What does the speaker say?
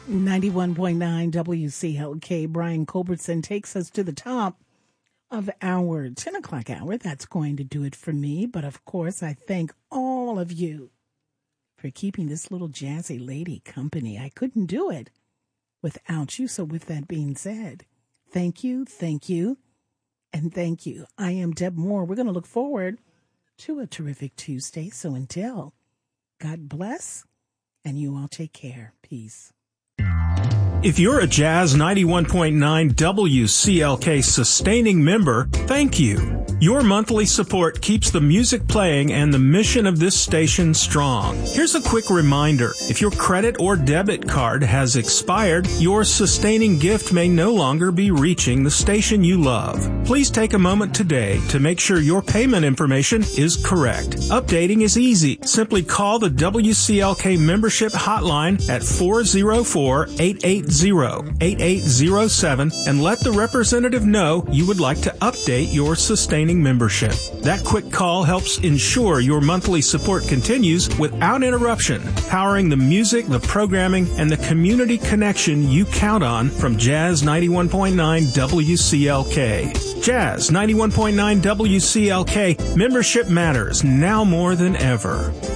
91.9 WCLK. Brian Culbertson takes us to the top of our 10 o'clock hour. That's going to do it for me. But of course, I thank all of you for keeping this little jazzy lady company. I couldn't do it without you. So with that being said, thank you, and thank you. I am Deb Moore. We're going to look forward to a terrific Tuesday. So until, God bless, and you all take care. Peace. If you're a Jazz 91.9 WCLK sustaining member, thank you. Your monthly support keeps the music playing and the mission of this station strong. Here's a quick reminder. If your credit or debit card has expired, your sustaining gift may no longer be reaching the station you love. Please take a moment today to make sure your payment information is correct. Updating is easy. Simply call the WCLK membership hotline at 404-880-8807 and let the representative know you would like to update your sustaining membership. That quick call helps ensure your monthly support continues without interruption, powering the music, the programming, and the community connection you count on from Jazz 91.9 WCLK. Jazz 91.9 WCLK, membership matters now more than ever.